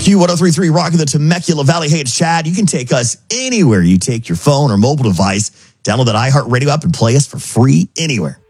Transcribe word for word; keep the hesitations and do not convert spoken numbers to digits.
Q one oh three point three rocking the Temecula Valley. Hey, it's Chad. You can take us anywhere you take your phone or mobile device. Download that iHeartRadio app and play us for free anywhere.